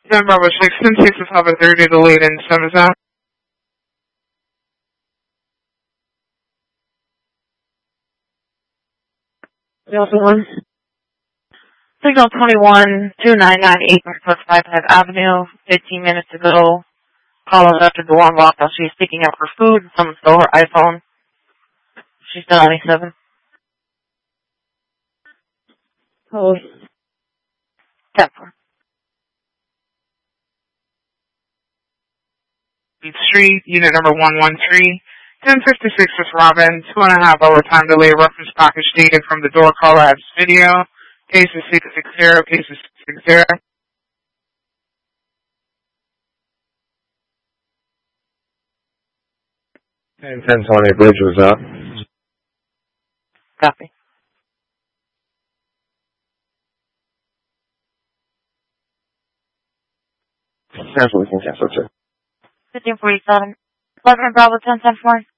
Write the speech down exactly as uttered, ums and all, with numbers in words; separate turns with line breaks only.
Then Bravo six, ten six is Harbor thirty delayed in Somerset.
Delta one. Signal twenty-one, two nine nine eight Northwest five five Avenue, fifteen minutes ago. Caller left her door unlocked while she was picking up her food. Someone stole her iPhone. She's still ninety-seven. Hold. ten four.
Street, unit number one one three. ten fifty-six is Robin. Two and a half hour time delay. Reference package dated from the door caller has video. Case is six six zero. Case is six six zero.
ten twenty, bridge was up.
Copy.
Cancel, we can cancel too.
fifteen forty-seven. eleven Bravo ten ten four.